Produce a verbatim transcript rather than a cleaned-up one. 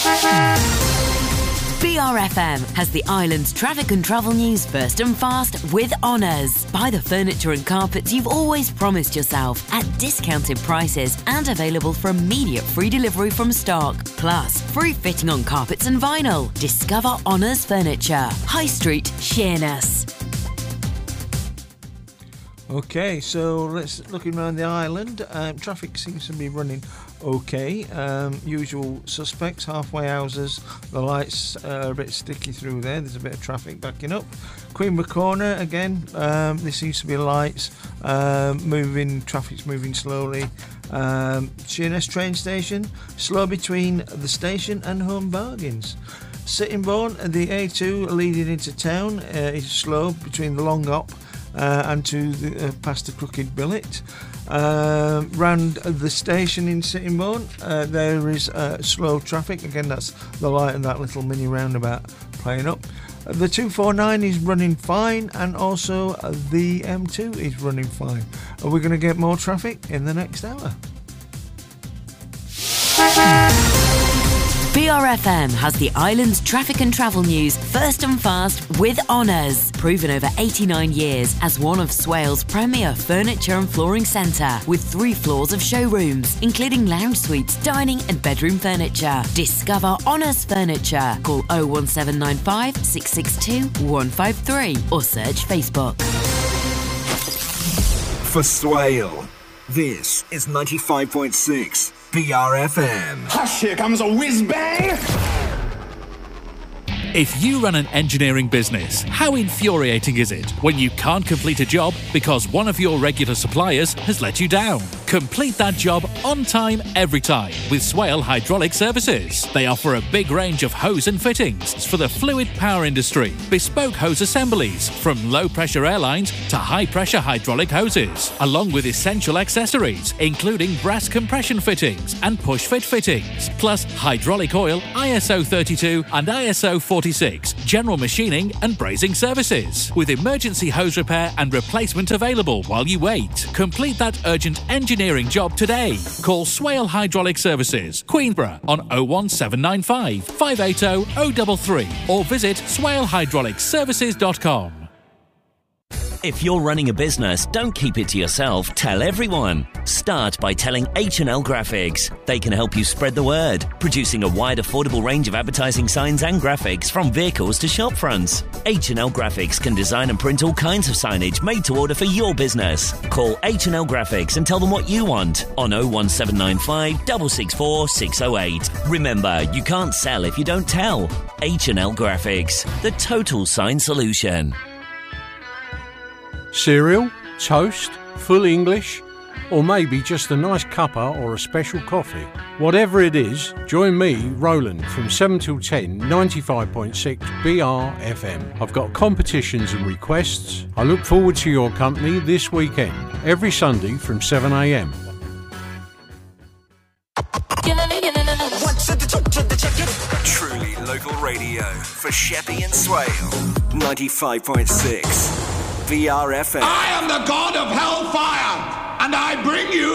B R F M has the island's traffic and travel news first and fast with Honours. Buy the furniture and carpets you've always promised yourself at discounted prices and available for immediate free delivery from stock. Plus, free fitting on carpets and vinyl. Discover Honours Furniture. High Street, Sheerness. Okay, so let's looking around the island. Um, traffic seems to be running okay. Um, usual suspects, halfway houses. The lights are a bit sticky through there. There's a bit of traffic backing up. Queenborough Corner again. Um, there seems to be lights um, moving. Traffic's moving slowly. Um, Sheerness train station slow between the station and Home Bargains. Sittingbourne, the A two leading into town uh, is slow between the Long Op Uh, and to the, uh, past the Crooked Billet. Uh, round the station in Sittingbourne, uh, there is uh, slow traffic. Again, that's the light of that little mini roundabout playing up. Uh, the two forty-nine is running fine, and also uh, the M two is running fine. Are we going to get more traffic in the next hour? B R F M has the island's traffic and travel news first and fast with Honours. Proven over eighty-nine years as one of Swale's premier furniture and flooring centre, with three floors of showrooms, including lounge suites, dining and bedroom furniture. Discover Honours Furniture. Call oh one seven nine five, six six two, one five three or search Facebook. For Swale, this is ninety-five point six B R F M. Hush, here comes a whiz-bang! If you run an engineering business, how infuriating is it when you can't complete a job because one of your regular suppliers has let you down? Complete that job on time, every time with Swale Hydraulic Services. They offer a big range of hose and fittings for the fluid power industry, bespoke hose assemblies from low-pressure airlines to high-pressure hydraulic hoses, along with essential accessories, including brass compression fittings and push-fit fittings, plus hydraulic oil, I S O thirty-two and I S O forty-six, general machining and brazing services, with emergency hose repair and replacement available while you wait. Complete that urgent engineering job today. Call Swale Hydraulic Services, Queenborough on oh one seven nine five, five eight oh, oh three three or visit swale hydraulic services dot com. If you're running a business, don't keep it to yourself. Tell everyone. Start by telling H and L Graphics. They can help you spread the word, producing a wide, affordable range of advertising signs and graphics from vehicles to shop fronts. H and L Graphics can design and print all kinds of signage made to order for your business. Call H and L Graphics and tell them what you want on oh one seven nine five, six six four, six oh eight. Remember, you can't sell if you don't tell. H and L Graphics, the total sign solution. Cereal, toast, full English, or maybe just a nice cuppa or a special coffee. Whatever it is, join me, Roland, from seven till ten, ninety-five point six B R F M. I've got competitions and requests. I look forward to your company this weekend, every Sunday from seven a m. Truly local radio for Sheppey and Swale. ninety-five point six B R F M. I am the god of hellfire, and I bring you